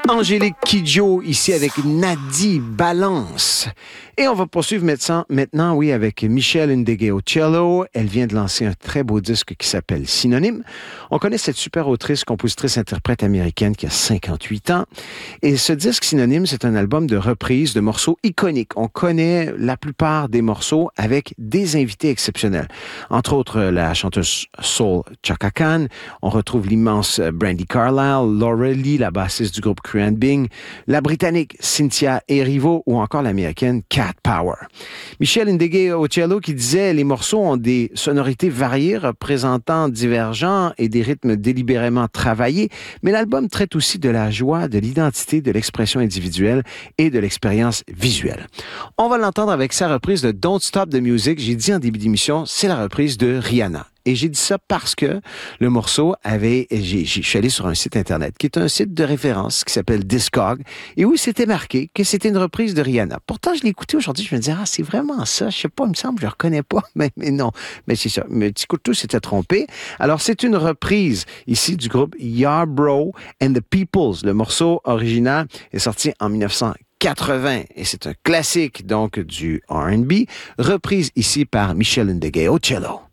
Angélique Kidjo, ici avec Nadi Balance. Et on va poursuivre maintenant, avec Michelle Ndegué au cello. Elle vient de lancer un très beau disque qui s'appelle Synonyme. On connaît cette super autrice, compositrice, interprète américaine qui a 58 ans. Et ce disque Synonyme, c'est un album de reprises de morceaux iconiques. On connaît la plupart des morceaux avec des invités exceptionnels. Entre autres, la chanteuse soul Chaka Khan. On retrouve l'immense Brandi Carlile, Laura Lee, la bassiste du groupe Korean Bing, la britannique Cynthia Erivo ou encore l'américaine Cat Power. Michelle Ndegué au cello qui disait les morceaux ont des sonorités variées représentant divergents et des rythmes délibérément travaillés, mais l'album traite aussi de la joie, de l'identité, de l'expression individuelle et de l'expérience visuelle. On va l'entendre avec sa reprise de Don't Stop the Music. J'ai dit en début d'émission, c'est la reprise de Rihanna. Et j'ai dit ça parce que le morceau je suis allé sur un site internet qui est un site de référence qui s'appelle Discog et où c'était marqué que c'était une reprise de Rihanna. Pourtant, je l'ai écouté aujourd'hui, je me disais, c'est vraiment ça. Je sais pas, il me semble, je le reconnais pas. Mais non, mais c'est ça. Mais petit coup de tout s'était trompé. Alors, c'est une reprise ici du groupe Yarbrough and the Peoples. Le morceau original est sorti en 1980 et c'est un classique donc du R&B, reprise ici par Michelle Ndegué au cello.